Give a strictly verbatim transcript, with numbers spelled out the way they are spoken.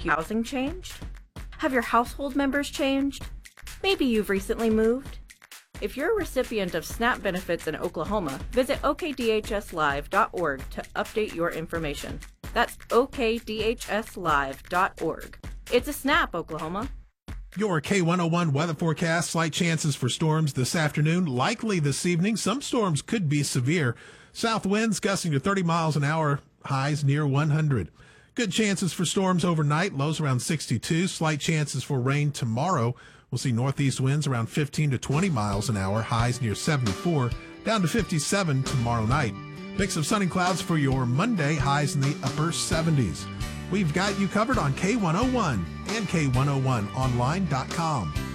you housing changed? Have your household members changed? Maybe you've recently moved. If you're a recipient of SNAP benefits in Oklahoma, visit O K D H S live dot org to update your information. That's O K D H S live dot org. It's a SNAP, Oklahoma. Your K one oh one weather forecast, slight chances for storms this afternoon, likely this evening. Some storms could be severe. South winds gusting to thirty miles an hour, highs near one hundred. Good chances for storms overnight, lows around sixty-two. Slight chances for rain tomorrow. We'll see northeast winds around fifteen to twenty miles an hour, highs near seventy-four, down to fifty-seven tomorrow night. Mix of sun and clouds for your Monday, highs in the upper seventies. We've got you covered on K one oh one and K one oh one online dot com.